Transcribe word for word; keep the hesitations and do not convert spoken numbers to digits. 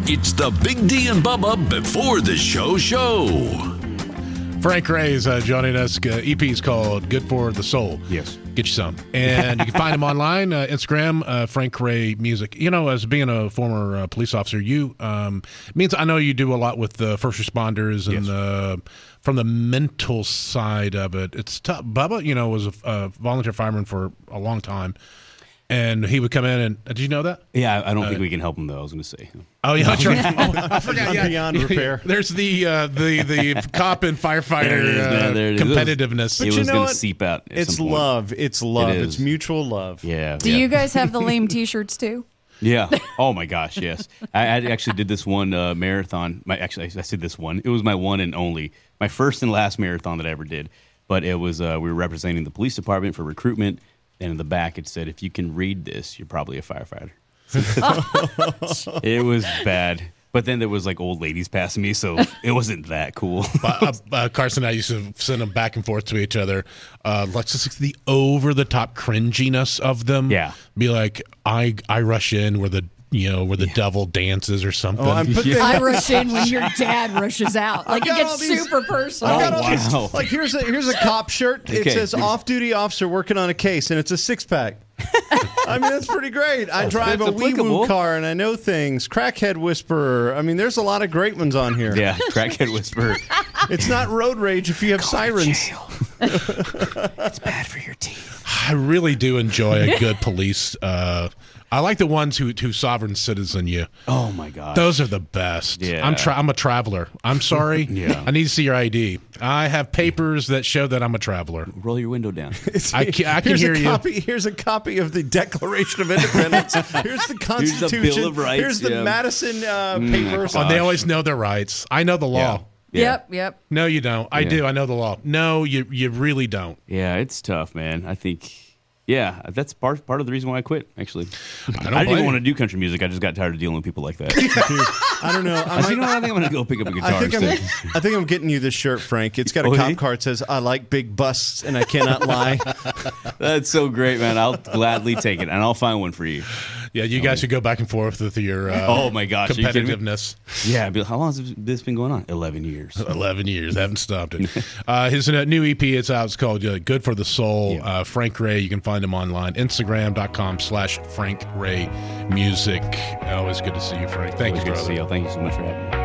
It's the Big D and Bubba before the show show. Frank Ray is uh, joining us. Uh, E P is called Good for the Soul. Yes. Get you some. And you can find him online, uh, Instagram, uh, Frank Ray Music. You know, as being a former uh, police officer, you um, means I know you do a lot with the first responders and Yes. uh, from the mental side of it. It's tough. Bubba, you know, was a, a volunteer fireman for a long time. And he would come in and, uh, did you know that? Yeah, I don't Uh, think we can help him, though. I was going to say. Oh, yeah, that's right. Oh, I forgot. Yeah. Beyond repair. There's the uh, the the cop and firefighter There it is, uh, man. There it is. competitiveness. It you was know going to what? seep out at It's some point. love. It's love. It It's is. mutual love. Yeah. Do yeah. you guys have the lame T-shirts too? Yeah. Oh my gosh, yes. I, I actually did this one uh, marathon. My actually, I said this one. It was my one and only, my first and last marathon that I ever did. But it was uh, we were representing the police department for recruitment, and in the back it said, "If you can read this, you're probably a firefighter." It was bad. But then there was like old ladies passing me, so it wasn't that cool. uh, uh, Carson and I used to send them back and forth to each other. Uh, let's just the over the top cringiness of them. Yeah. Be like, I I rush in where the you know where the devil dances or something. Oh, I put the, I rush in when your dad rushes out. Like it got gets all these- super personal. I've got Oh, all these- wow. like here's a here's a cop shirt. It Okay. says off-duty officer working on a case, and it's a six-pack. I mean, that's pretty great. I drive a that's wee woo applicable. car, and I know things. Crackhead whisperer. I mean, there's a lot of great ones on here. Yeah, crackhead whisperer. It's not road rage if you have sirens. It's bad for your teeth. I really do enjoy a good police. Uh, I like the ones who who sovereign citizen you. Oh my god. Those are the best. Yeah. I'm tra- I'm a traveler. I'm sorry. Yeah. I need to see your I D. I have papers that show that I'm a traveler. Roll your window down. I can, I can here's hear a you. copy. Here's a copy of the Declaration of Independence. Here's the Constitution. Bill of Rights, Here's the yeah. Madison uh, Mm, papers. Oh, they Gosh. always know their rights. I know the law. Yeah. Yep, yep. No, you don't. I Yeah. do. I know the law. No, you you really don't. Yeah, it's tough, man. I think, yeah, that's part part of the reason why I quit. Actually, I don't I didn't blame even you. want to do country music. I just got tired of dealing with people like that. I don't know. I, I said, you might, know what? I think I'm gonna go pick up a guitar I think I'm. instead. I think I'm getting you this shirt, Frank. It's got a Oh, cop yeah? card that says "I like big busts and I cannot lie." That's so great, man. I'll gladly take it, and I'll find one for you. Yeah, you guys should go back and forth with your uh, Oh my gosh, are you kidding me? competitiveness. Yeah, but how long has this been going on? Eleven years. Eleven years, haven't stopped it. Uh, his uh, new E P is out. It's called uh, "Good for the Soul." Yeah. Uh, Frank Ray. You can find him online. Instagram dot com slash Frank Ray Music. Always good to see you, Frank. Thank Always you, good to brother. see you. Thank you so much for having me.